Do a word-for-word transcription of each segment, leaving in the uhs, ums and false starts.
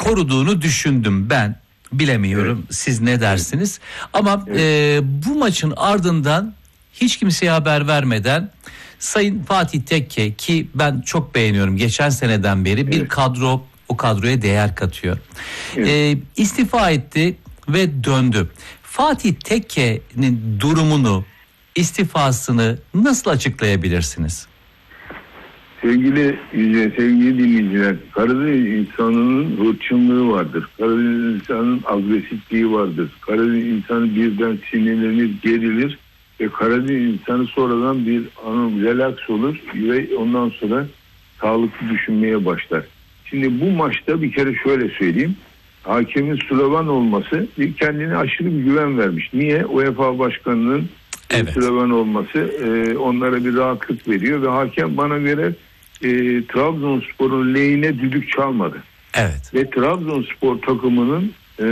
koruduğunu düşündüm ben. Bilemiyorum, evet. Siz ne dersiniz? Ama evet. e, bu maçın ardından hiç kimseye haber vermeden Sayın Fatih Tekke, ki ben çok beğeniyorum, geçen seneden beri bir evet. kadro, o kadroya değer katıyor. Evet. E, istifa etti ve döndü. Fatih Tekke'nin durumunu, istifasını nasıl açıklayabilirsiniz? Sevgili sevgili dinleyiciler, Karadeniz insanının hırçınlığı vardır. Karadeniz insanının agresifliği vardır. Karadeniz insanı birden sinirlenir, gerilir ve Karadeniz insanı sonradan bir anı relax olur ve ondan sonra sağlıklı düşünmeye başlar. Şimdi bu maçta bir kere şöyle söyleyeyim. Hakemin Slovan olması kendine aşırı bir güven vermiş. Niye? UEFA Başkanı'nın evet. Slovan olması e, onlara bir rahatlık veriyor ve hakem bana göre e, Trabzonspor'un lehine düdük çalmadı. Evet. Ve Trabzonspor takımının e,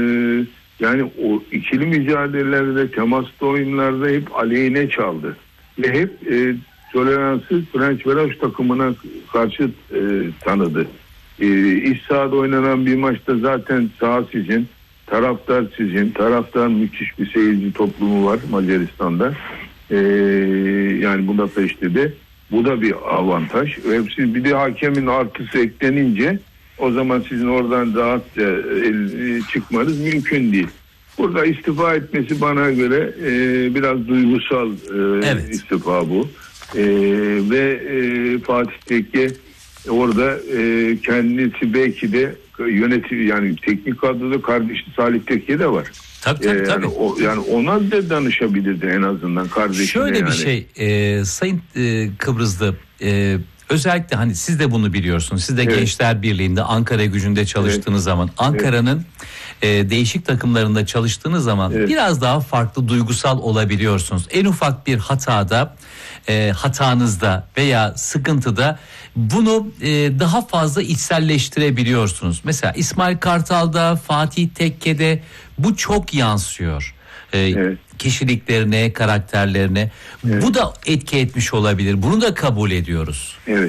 yani o ikili mücadelelerde, temaslı oyunlarda hep aleyhine çaldı. Ve hep e, toleransı Fenerbahçe takımına karşı e, tanıdı. E, iç sahada oynanan bir maçta zaten saha sizin, taraftar sizin, taraftar müthiş bir seyirci toplumu var Macaristan'da. Ee, yani Budapeşte'de. Bu da bir avantaj. Hepsi bir de hakemin artısı eklenince o zaman sizin oradan rahatça el, çıkmanız mümkün değil. Burada istifa etmesi bana göre e, biraz duygusal e, evet. istifa bu. E, ve e, Fatih Tekke orada e, kendisi belki de yönetici, yani teknik kadroda kardeşi Salih Tekke de var. Tabii tabii. Ee, tabii. Yani, o, yani ona da danışabilirdi en azından kardeşine. Şöyle yani. bir şey e, Sayın e, Kıbrıslı e, özellikle hani siz de bunu biliyorsunuz. Siz de evet. Gençler Birliği'nde Ankara Gücü'nde çalıştığınız evet. zaman Ankara'nın evet. e, değişik takımlarında çalıştığınız zaman evet. biraz daha farklı duygusal olabiliyorsunuz. En ufak bir hatada e, hatanızda veya sıkıntıda bunu e, daha fazla içselleştirebiliyorsunuz. Mesela İsmail Kartal'da, Fatih Tekke'de bu çok yansıyor. E, evet. Kişiliklerine, karakterlerine. Evet. Bu da etki etmiş olabilir. Bunu da kabul ediyoruz. Evet.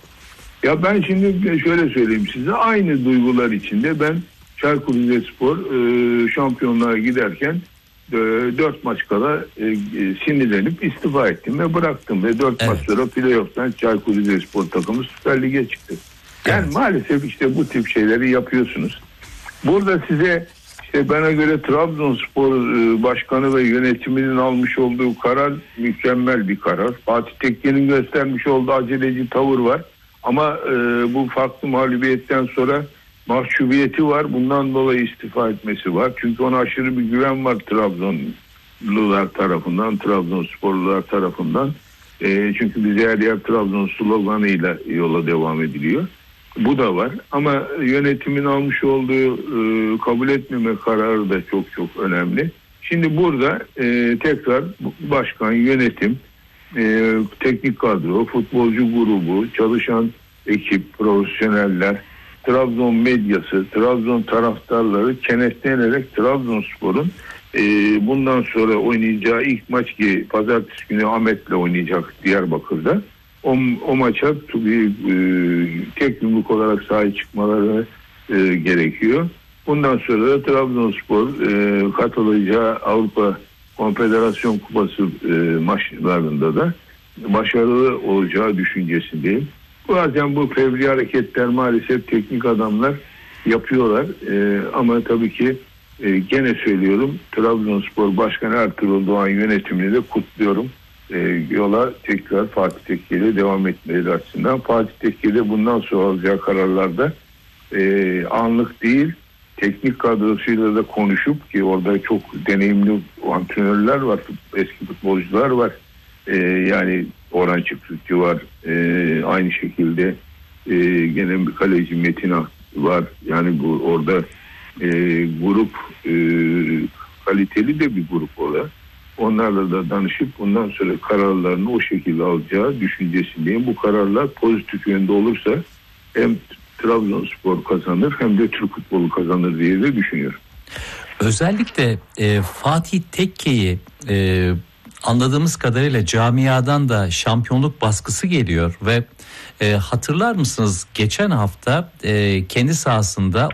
Ya ben şimdi şöyle söyleyeyim size. Aynı duygular içinde ben Çaykur Rizespor e, şampiyonluğa giderken e, dört maç kala e, sinirlenip istifa ettim ve bıraktım. Ve dört evet. maç sonra playoff'tan Çaykur Rizespor takımı Süper Lig'e çıktı. Yani evet. maalesef işte bu tip şeyleri yapıyorsunuz. Burada size işte bana göre Trabzonspor başkanı ve yönetiminin almış olduğu karar mükemmel bir karar. Fatih Tekke'nin göstermiş olduğu aceleci tavır var. Ama e, bu farklı mağlubiyetten sonra mahcubiyeti var. Bundan dolayı istifa etmesi var. Çünkü ona aşırı bir güven var Trabzonlular tarafından, Trabzonsporlular tarafından. E, çünkü bize her yer Trabzon sloganıyla yola devam ediliyor. Bu da var ama yönetimin almış olduğu e, kabul etmeme kararı da çok çok önemli. Şimdi burada e, tekrar başkan, yönetim, e, teknik kadro, futbolcu grubu, çalışan ekip, profesyoneller, Trabzon medyası, Trabzon taraftarları kenetlenerek Trabzonspor'un e, bundan sonra oynayacağı ilk maç ki pazartesi günü Ahmet'le oynayacak Diyarbakır'da. O, o maça bir, e, tek yumruk olarak sahaya çıkmaları e, gerekiyor. Bundan sonra da Trabzonspor e, katılacağı Avrupa Konfederasyon Kupası e, maçlarında da başarılı olacağı düşüncesindeyim. Bazen bu fevri hareketler maalesef teknik adamlar yapıyorlar. E, ama tabii ki e, gene söylüyorum, Trabzonspor Başkanı Ertuğrul Doğan yönetimini de kutluyorum. E, yola tekrar Fatih Tekke ile devam etmeleri açısından. Fatih Tekke de bundan sonra alacağı kararlarda e, anlık değil, teknik kadrosuyla da konuşup, ki orada çok deneyimli antrenörler var, eski futbolcular var. E, yani Orhan Çıkrıkçı var. E, aynı şekilde e, gene bir kaleci Metin Ak var. Yani bu orada e, grup e, kaliteli de bir grup olarak. Onlarla da danışıp bundan sonra kararlarını o şekilde alacağı düşüncesindeyim. Bu kararlar pozitif yönde olursa hem Trabzonspor kazanır hem de Türk futbolu kazanır diye de düşünüyorum. Özellikle e, Fatih Tekke'yi e, anladığımız kadarıyla camiadan da şampiyonluk baskısı geliyor ve e, hatırlar mısınız geçen hafta e, kendi sahasında